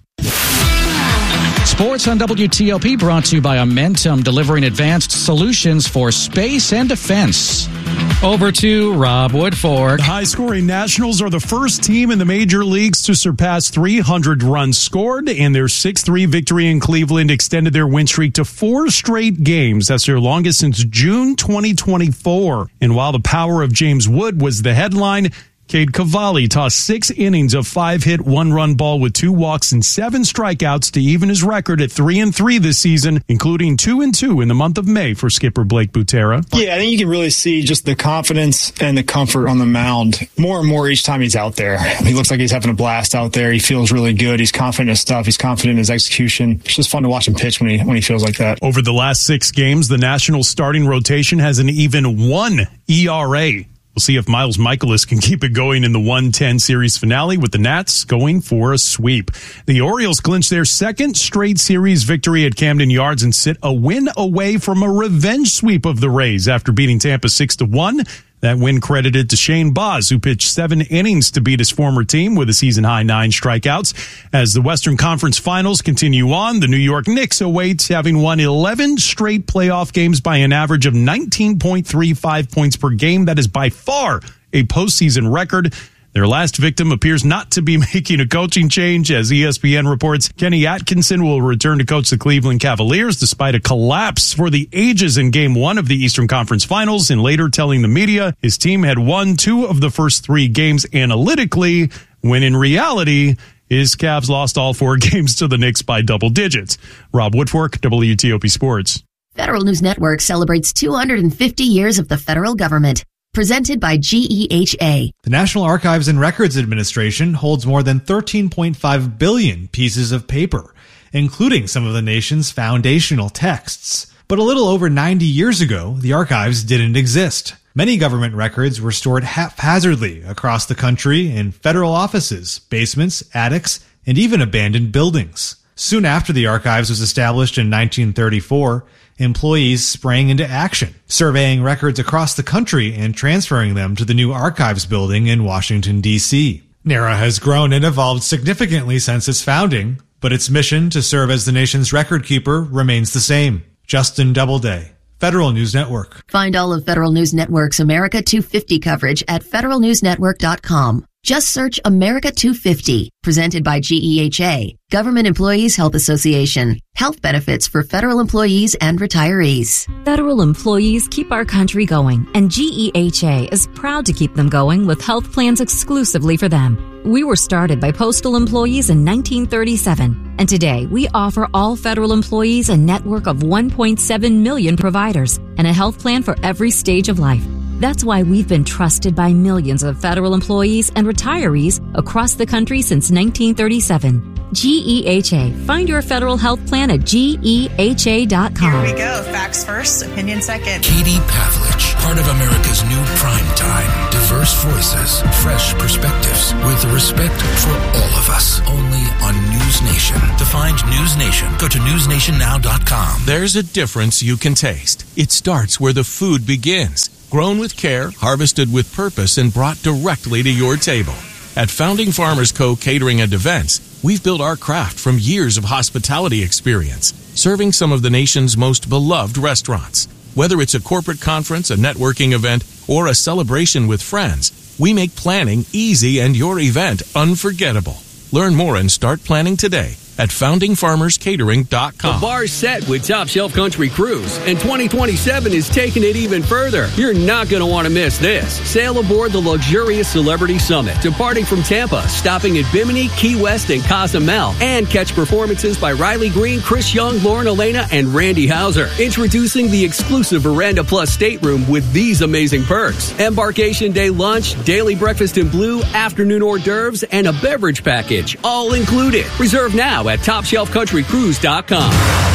Sports on W T O P brought to you by Amentum, delivering advanced solutions for space and defense. Over to Rob Woodfork. The high-scoring Nationals are the first team in the major leagues to surpass three hundred runs scored, and their six three victory in Cleveland extended their win streak to four straight games. That's their longest since June twenty twenty-four. And while the power of James Wood was the headline, Cade Cavalli tossed six innings of five-hit, one-run ball with two walks and seven strikeouts to even his record at three and three this season, including two and two in the month of May for skipper Blake Butera. Yeah, I think you can really see just the confidence and the comfort on the mound more and more each time he's out there. He looks like he's having a blast out there. He feels really good. He's confident in his stuff. He's confident in his execution. It's just fun to watch him pitch when he when he feels like that. Over the last six games, the Nationals starting rotation has an even one E R A. We'll see if Miles Michaelis can keep it going in the one ten series finale, with the Nats going for a sweep. The Orioles clinch their second straight series victory at Camden Yards and sit a win away from a revenge sweep of the Rays after beating Tampa six to one. That win credited to Shane Baz, who pitched seven innings to beat his former team with a season-high nine strikeouts. As the Western Conference Finals continue on, the New York Knicks await, having won eleven straight playoff games by an average of nineteen point three five points per game. That is by far a postseason record. Their last victim appears not to be making a coaching change, as E S P N reports Kenny Atkinson will return to coach the Cleveland Cavaliers despite a collapse for the ages in Game one of the Eastern Conference Finals, and later telling the media his team had won two of the first three games analytically, when in reality his Cavs lost all four games to the Knicks by double digits. Rob Woodfork, W T O P Sports. Federal News Network celebrates two hundred fifty years of the federal government. Presented by G E H A. The National Archives and Records Administration holds more than thirteen point five billion pieces of paper. including some of the nation's foundational texts. But a little over ninety years ago, the archives didn't exist. Many government records were stored haphazardly across the country in federal offices, basements, attics, and even abandoned buildings. Soon after the archives was established in nineteen thirty-four, employees sprang into action, surveying records across the country and transferring them to the new archives building in Washington, D C NARA has grown and evolved significantly since its founding, but its mission to serve as the nation's record keeper remains the same. Justin Doubleday, Federal News Network. Find all of Federal News Network's America two fifty coverage at federal news network dot com. Just search America two fifty, presented by G E H A, Government Employees Health Association. Health benefits for federal employees and retirees. Federal employees keep our country going, and G E H A is proud to keep them going with health plans exclusively for them. We were started by postal employees in nineteen thirty-seven, and today we offer all federal employees a network of one point seven million providers and a health plan for every stage of life. That's why we've been trusted by millions of federal employees and retirees across the country since nineteen thirty-seven. G E H A. Find your federal health plan at G E H A dot com. Here we go. Facts first, opinion second. Katie Pavlich, part of America's new prime time. Diverse voices, fresh perspectives, with respect for all of us. Only on News Nation. To find News Nation, go to news nation now dot com. There's a difference you can taste. It starts where the food begins. Grown with care, harvested with purpose, and brought directly to your table. At Founding Farmers Co. Catering and Events, we've built our craft from years of hospitality experience, serving some of the nation's most beloved restaurants. Whether it's a corporate conference, a networking event, or a celebration with friends, we make planning easy and your event unforgettable. Learn more and start planning today at founding farmers catering dot com. The bar's set with Top Shelf Country Cruise, and twenty twenty-seven is taking it even further. You're not going to want to miss this. Sail aboard the luxurious Celebrity Summit, departing from Tampa, stopping at Bimini, Key West, and Cozumel, and catch performances by Riley Green, Chris Young, Lauren Elena, and Randy Hauser. Introducing the exclusive Veranda Plus stateroom with these amazing perks: embarkation day lunch, daily breakfast in blue, afternoon hors d'oeuvres, and a beverage package, all included. Reserve now at top shelf country cruise dot com.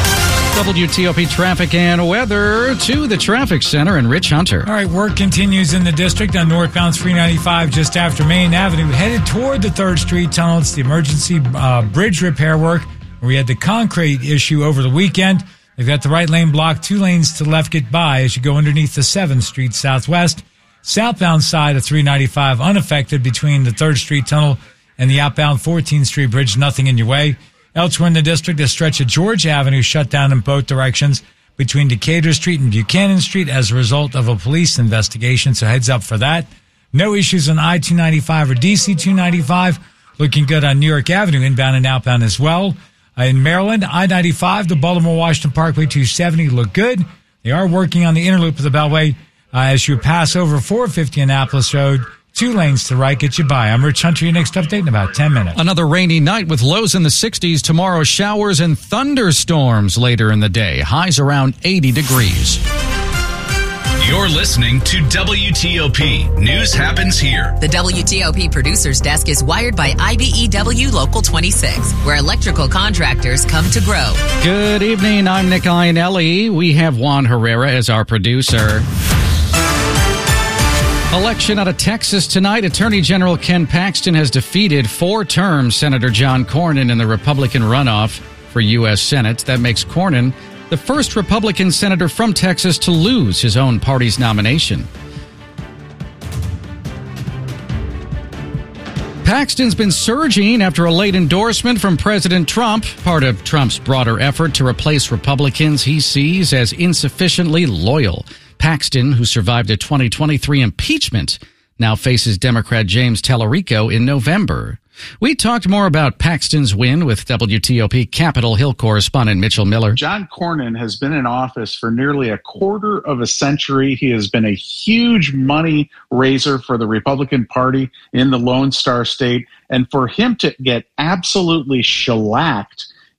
W T O P traffic and weather to the traffic center and Rich Hunter. All right, work continues in the district on northbound three ninety-five just after Main Avenue, headed toward the third Street Tunnel. It's the emergency uh, bridge repair work where we had the concrete issue over the weekend. They've got the right lane blocked, two lanes to the left get by as you go underneath the seventh Street Southwest. Southbound side of three ninety-five unaffected between the third Street Tunnel and the outbound fourteenth Street Bridge, nothing in your way. Elsewhere in the district, a stretch of George Avenue shut down in both directions between Decatur Street and Buchanan Street as a result of a police investigation, so heads up for that. No issues on I two ninety-five or D C two ninety-five. Looking good on New York Avenue, inbound and outbound as well. Uh, in Maryland, I ninety-five, the Baltimore-Washington Parkway two seventy look good. They are working on the inner loop of the Beltway uh, as you pass over four fifty Annapolis Road. Two lanes to the right get you by. I'm Rich Hunter. Your next update in about ten minutes. Another rainy night with lows in the sixties. Tomorrow, showers and thunderstorms later in the day. Highs around eighty degrees. You're listening to W T O P. News happens here. The W T O P producer's desk is wired by I B E W Local twenty-six, where electrical contractors come to grow. Good evening. I'm Nick Ionelli. We have Juan Herrera as our producer. Election out of Texas tonight. Attorney General Ken Paxton has defeated four-term Senator John Cornyn in the Republican runoff for U S Senate. That makes Cornyn the first Republican senator from Texas to lose his own party's nomination. Paxton's been surging after a late endorsement from President Trump, part of Trump's broader effort to replace Republicans he sees as insufficiently loyal. Paxton, who survived a twenty twenty-three impeachment, now faces Democrat James Tallarico in November. We talked more about Paxton's win with W T O P Capitol Hill correspondent Mitchell Miller. John Cornyn has been in office for nearly a quarter of a century. He has been a huge money raiser for the Republican Party in the Lone Star State. And for him to get absolutely shellacked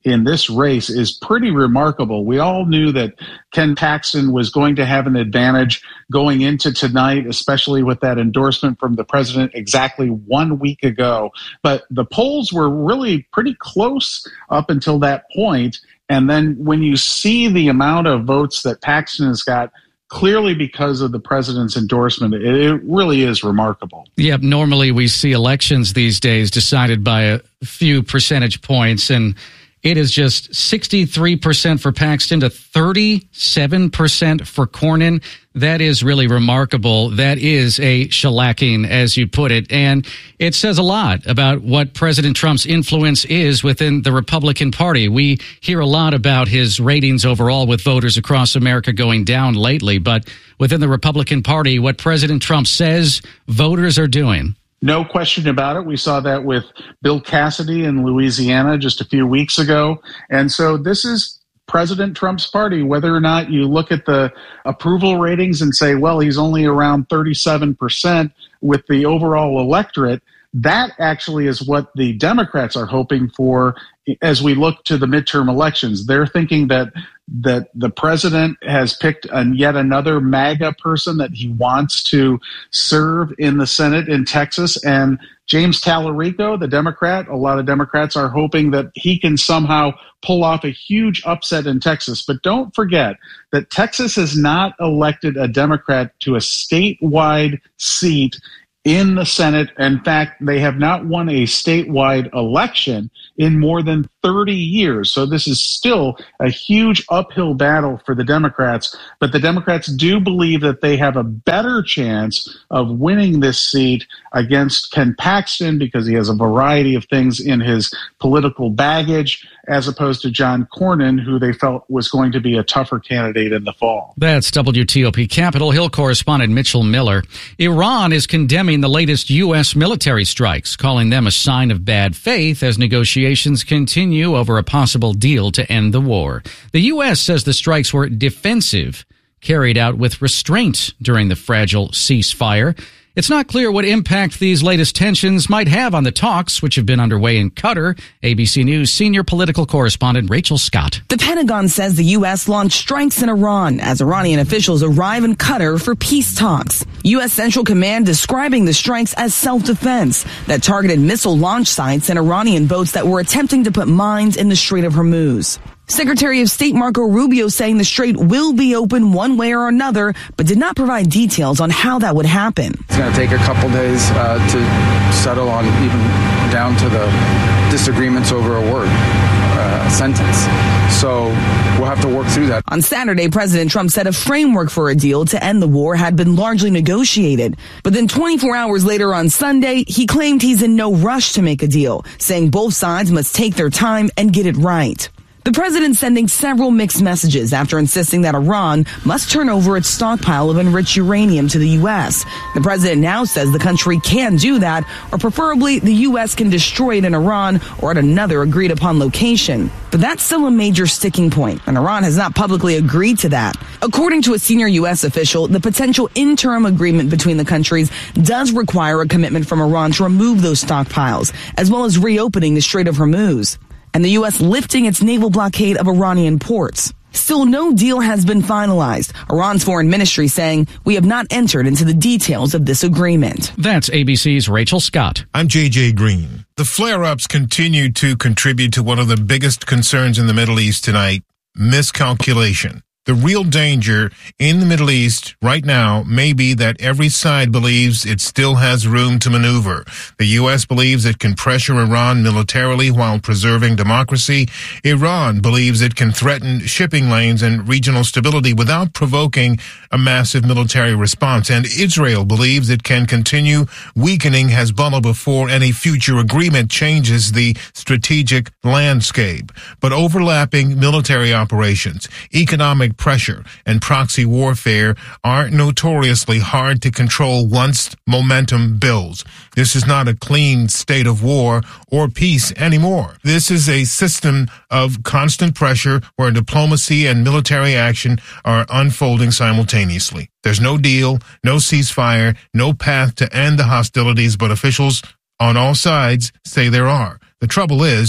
in this race is pretty remarkable. We all knew that Ken Paxton was going to have an advantage going into tonight, especially with that endorsement from the president exactly one week ago. But the polls were really pretty close up until that point. And then when you see the amount of votes that Paxton has got, clearly because of the president's endorsement, it really is remarkable. Yep. Normally we see elections these days decided by a few percentage points, and it is just sixty-three percent for Paxton to thirty-seven percent for Cornyn. That is really remarkable. That is a shellacking, as you put it. And it says a lot about what President Trump's influence is within the Republican Party. We hear a lot about his ratings overall with voters across America going down lately. But within the Republican Party, what President Trump says, voters are doing. No question about it. We saw that with Bill Cassidy in Louisiana just a few weeks ago. And so this is President Trump's party. Whether or not you look at the approval ratings and say, well, he's only around thirty-seven percent with the overall electorate, that actually is what the Democrats are hoping for as we look to the midterm elections. They're thinking that that the president has picked an, yet another MAGA person that he wants to serve in the Senate in Texas. And James Tallarico, the Democrat, a lot of Democrats are hoping that he can somehow pull off a huge upset in Texas. But don't forget that Texas has not elected a Democrat to a statewide seat in the Senate. In fact, they have not won a statewide election in more than thirty years. So this is still a huge uphill battle for the Democrats. But the Democrats do believe that they have a better chance of winning this seat against Ken Paxton because he has a variety of things in his political baggage, as opposed to John Cornyn, who they felt was going to be a tougher candidate in the fall. That's W T O P Capitol Hill correspondent Mitchell Miller. Iran is condemning the latest U S military strikes, calling them a sign of bad faith as negotiations continue over a possible deal to end the war. The U S says the strikes were defensive, carried out with restraint during the fragile ceasefire. It's not clear what impact these latest tensions might have on the talks, which have been underway in Qatar. A B C News senior political correspondent Rachel Scott. The Pentagon says the U S launched strikes in Iran as Iranian officials arrive in Qatar for peace talks. U S Central Command describing the strikes as self-defense that targeted missile launch sites and Iranian boats that were attempting to put mines in the Strait of Hormuz. Secretary of State Marco Rubio saying the strait will be open one way or another, but did not provide details on how that would happen. It's going to take a couple days uh, to settle on, even down to the disagreements over a word, uh, a sentence. So we'll have to work through that. On Saturday, President Trump said a framework for a deal to end the war had been largely negotiated. But then twenty-four hours later on Sunday, he claimed he's in no rush to make a deal, saying both sides must take their time and get it right. The president sending several mixed messages after insisting that Iran must turn over its stockpile of enriched uranium to the U S. The president now says the country can do that, or preferably the U S can destroy it in Iran or at another agreed upon location. But that's still a major sticking point, and Iran has not publicly agreed to that. According to a senior U S official, the potential interim agreement between the countries does require a commitment from Iran to remove those stockpiles, as well as reopening the Strait of Hormuz, and the U S lifting its naval blockade of Iranian ports. Still, no deal has been finalized. Iran's foreign ministry saying, we have not entered into the details of this agreement. That's A B C's Rachel Scott. I'm J J Green. The flare-ups continue to contribute to one of the biggest concerns in the Middle East tonight, miscalculation. The real danger in the Middle East right now may be that every side believes it still has room to maneuver. The U S believes it can pressure Iran militarily while preserving democracy. Iran believes it can threaten shipping lanes and regional stability without provoking a massive military response. And Israel believes it can continue weakening Hezbollah before any future agreement changes the strategic landscape. But overlapping military operations, economic pressure, and proxy warfare are notoriously hard to control once momentum builds. This is not a clean state of war or peace anymore. This is a system of constant pressure where diplomacy and military action are unfolding simultaneously. There's no deal, no ceasefire, no path to end the hostilities, but officials on all sides say there are. The trouble is,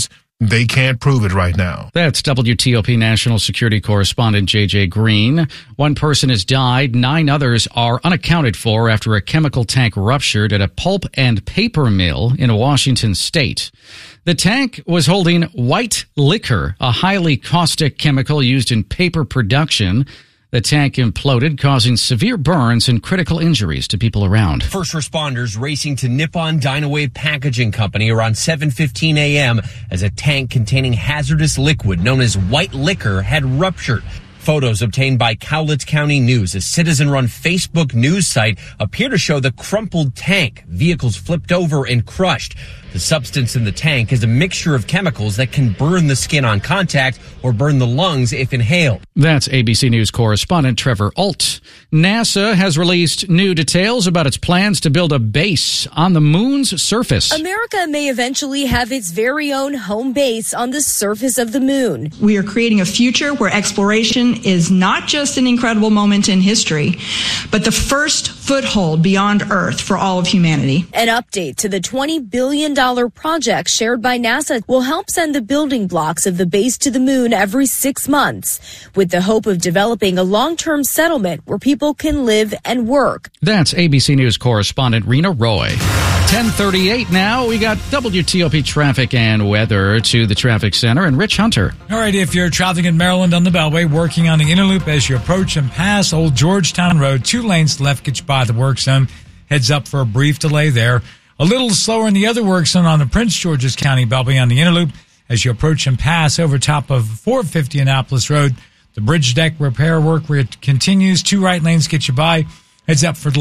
they can't prove it right now. That's W T O P national security correspondent J J Green. One person has died. Nine others are unaccounted for after a chemical tank ruptured at a pulp and paper mill in Washington state. The tank was holding white liquor, a highly caustic chemical used in paper production. The tank imploded, causing severe burns and critical injuries to people around. First responders racing to Nippon Dynawave Packaging Company around seven fifteen a.m. as a tank containing hazardous liquid known as white liquor had ruptured. Photos obtained by Cowlitz County News, a citizen-run Facebook news site, appear to show the crumpled tank, vehicles flipped over and crushed. The substance in the tank is a mixture of chemicals that can burn the skin on contact or burn the lungs if inhaled. That's A B C News correspondent Trevor Alt. NASA has released new details about its plans to build a base on the moon's surface. America may eventually have its very own home base on the surface of the moon. We are creating a future where exploration is not just an incredible moment in history, but the first foothold beyond Earth for all of humanity. An update to the twenty billion dollars project shared by NASA will help send the building blocks of the base to the moon every six months, with the hope of developing a long-term settlement where people can live and work. That's A B C News correspondent Rena Roy. ten thirty-eight now. We got W T O P traffic and weather to the traffic center, and Rich Hunter. All right, if you're traveling in Maryland on the Beltway, working on the inner loop as you approach and pass Old Georgetown Road, two lanes left get you by the work zone. Heads up for a brief delay there. A little slower in the other work zone on the Prince George's County Beltway on the inner loop as you approach and pass over top of four fifty Annapolis Road. The bridge deck repair work continues. Two right lanes get you by. Heads up for